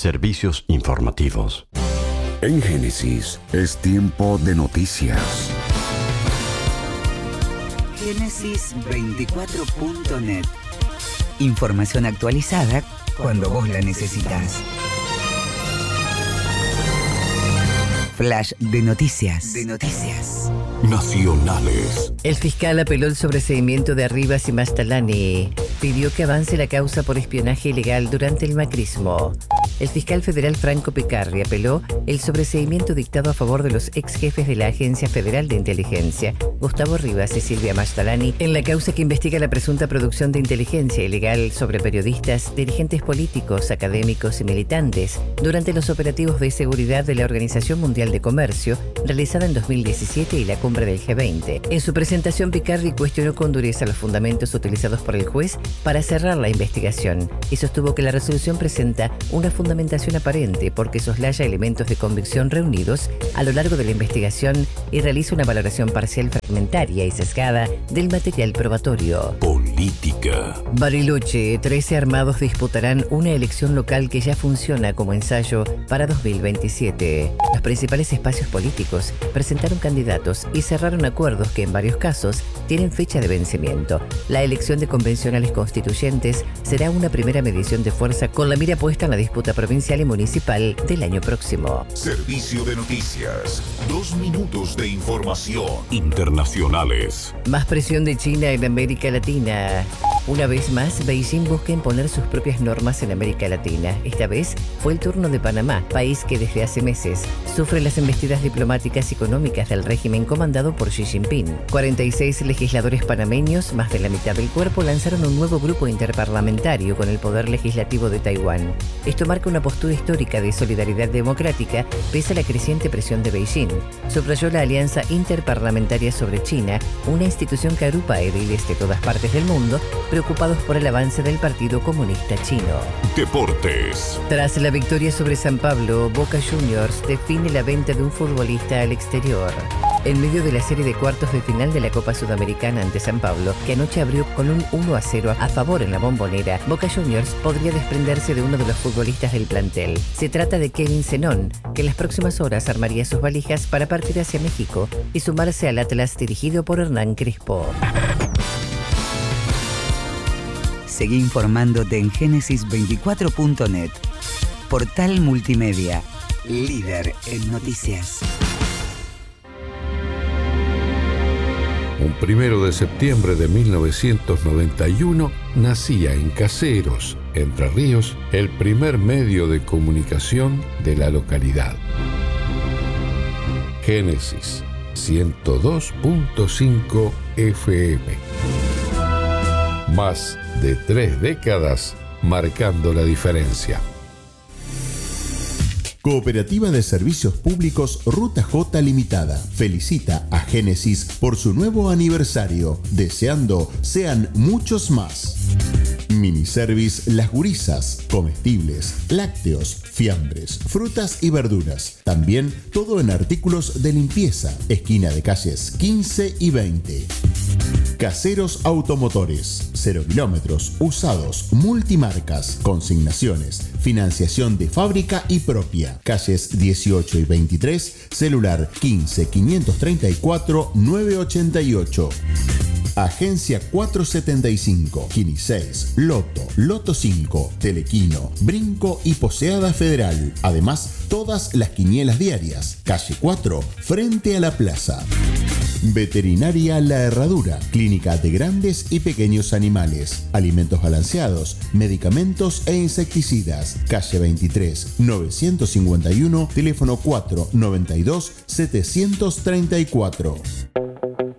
Servicios informativos. En Génesis es tiempo de noticias. Génesis24.net. Información actualizada cuando vos la necesitas. Flash de noticias. Nacionales. El fiscal apeló el sobreseimiento de Arribas y Mastalani. Pidió que avance la causa por espionaje ilegal durante el macrismo. El fiscal federal Franco Picarri apeló el sobreseimiento dictado a favor de los ex jefes de la Agencia Federal de Inteligencia, Gustavo Rivas y Silvia Mastalani, en la causa que investiga la presunta producción de inteligencia ilegal sobre periodistas, dirigentes políticos, académicos y militantes durante los operativos de seguridad de la Organización Mundial de Comercio, realizada en 2017 y la cumbre del G20. En su presentación, Picarri cuestionó con dureza los fundamentos utilizados por el juez para cerrar la investigación y sostuvo que la resolución presenta una fundamentación aparente porque soslaya elementos de convicción reunidos a lo largo de la investigación y realiza una valoración parcial, fragmentaria y sesgada del material probatorio. Política. Bariloche, 13 armados disputarán una elección local que ya funciona como ensayo para 2027. Los principales espacios políticos presentaron candidatos y cerraron acuerdos que en varios casos tienen fecha de vencimiento. La elección de convencionales constituyentes será una primera medición de fuerza con la mira puesta en la disputa provincial y municipal del año próximo. Servicio de noticias. 2 minutos de información. Internacionales. Más presión de China en América Latina. Una vez más, Beijing busca imponer sus propias normas en América Latina. Esta vez fue el turno de Panamá, país que desde hace meses sufre las embestidas diplomáticas y económicas del régimen comandado por Xi Jinping. 46 legisladores panameños, más de la mitad del cuerpo, lanzaron un nuevo grupo interparlamentario con el poder legislativo de Taiwán. Esto marca una postura histórica de solidaridad democrática pese a la creciente presión de Beijing. Subrayó la Alianza Interparlamentaria sobre China, una institución que agrupa a ediles de todas partes del mundo preocupados por el avance del Partido Comunista Chino. Deportes. Tras la victoria sobre San Pablo, Boca Juniors define la venta de un futbolista al exterior. En medio de la serie de cuartos de final de la Copa Sudamericana ante San Pablo, que anoche abrió con un 1-0 a favor en la Bombonera, Boca Juniors podría desprenderse de uno de los futbolistas del plantel. Se trata de Kevin Zenón, que en las próximas horas armaría sus valijas para partir hacia México y sumarse al Atlas dirigido por Hernán Crespo. Seguí informándote en Génesis24.net. Portal multimedia, líder en noticias. Un 1 de septiembre de 1991 nacía en Caseros, Entre Ríos, el primer medio de comunicación de la localidad. Génesis 102.5 FM. Más de 3 décadas marcando la diferencia. Cooperativa de Servicios Públicos Ruta J Limitada felicita a Génesis por su nuevo aniversario, deseando sean muchos más. Miniservice Las Gurisas, comestibles, lácteos, fiambres, frutas y verduras. También todo en artículos de limpieza, esquina de calles 15 y 20. Caseros Automotores, 0 kilómetros, usados, multimarcas, consignaciones, financiación de fábrica y propia. Calles 18 y 23, celular 15 534 988. Agencia 475, Kini 6, Loto 5, Telequino, Brinco y Poseada Federal. Además, todas las quinielas diarias. Calle 4, frente a la plaza. Veterinaria La Herradura, clínica de grandes y pequeños animales, alimentos balanceados, medicamentos e insecticidas. Calle 23, 951, teléfono 492 734.